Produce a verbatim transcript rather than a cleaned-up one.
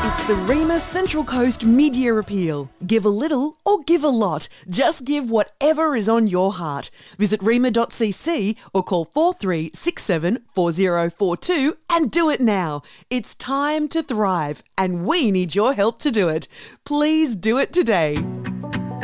It's the REMA Central Coast Mid-Year Appeal. Give a little or give a lot. Just give whatever is on your heart. Visit rema dot c c or call four three six seven four zero four two and do it now. It's time to thrive and we need your help to do it. Please do it today.